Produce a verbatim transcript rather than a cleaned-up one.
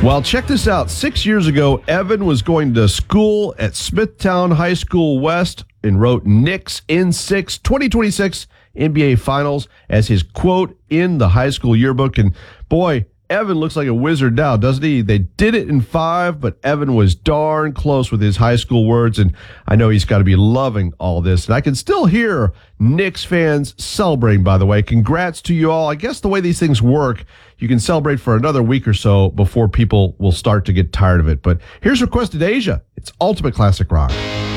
Well, check this out. Six years ago, Evan was going to school at Smithtown High School West and wrote Knicks in six twenty twenty-six N B A Finals as his quote in the high school yearbook. And boy, Evan looks like a wizard now, doesn't he? They did it in five, but Evan was darn close with his high school words, and I know he's got to be loving all this. And I can still hear Knicks fans celebrating, by the way. Congrats to you all. I guess the way these things work, you can celebrate for another week or so before people will start to get tired of it. But here's Requested Asia. It's Ultimate Classic Rock.